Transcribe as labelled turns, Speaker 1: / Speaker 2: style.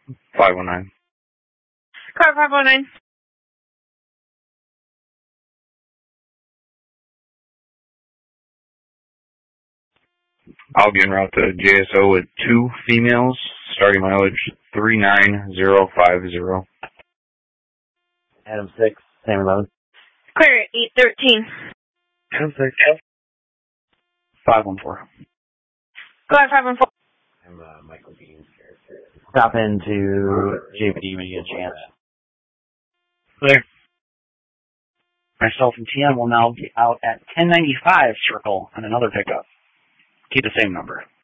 Speaker 1: 519.
Speaker 2: Car 509.
Speaker 1: I'll be en route to JSO with 2 females, starting mileage 39050.
Speaker 3: Adam 6, same load.
Speaker 2: Clear 813.
Speaker 1: Adam 6. 514.
Speaker 2: Go ahead, 514.
Speaker 3: I'm Michael Bean's character. Stop into JPD when you get a chance.
Speaker 4: Clear. Myself and Tian will now be out at 1095 Circle on another pickup. Keep the same number.